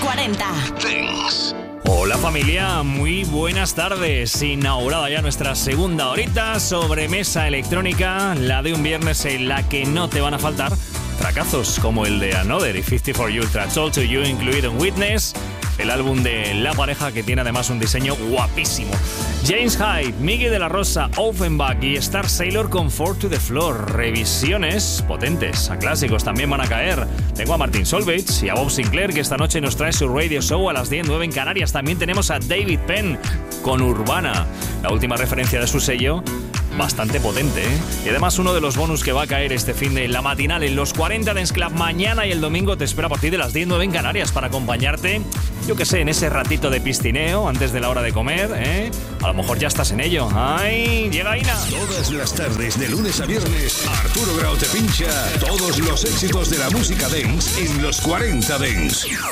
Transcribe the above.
40 Dance. Hola familia, muy buenas tardes. Inaugurada ya nuestra segunda horita sobremesa electrónica, la de un viernes en la que no te van a faltar fracasos como el de Another y 50 for You, Ultra Soul to You, incluido en Witness, el álbum de la pareja que tiene además un diseño guapísimo. James Hyde, Miguel de la Rosa, Offenbach y Star Sailor con Four to the Floor. Revisiones potentes a clásicos también van a caer. Tengo a Martin Solveig y a Bob Sinclair, que esta noche nos trae su radio show a las 10:09 en Canarias. También tenemos a David Penn con Urbana, la última referencia de su sello, bastante potente, ¿eh? Y además uno de los bonus que va a caer este fin de la matinal en los 40 Dance Club mañana y el domingo te espera a partir de las 10:09 en Canarias para acompañarte, yo que sé, en ese ratito de piscineo antes de la hora de comer, ¿eh? A lo mejor ya estás en ello. ¡Ay! ¡Llega Ina! Todas las tardes, de lunes a viernes, Arturo Grau te pincha todos los éxitos de la música dance en los 40 Dance.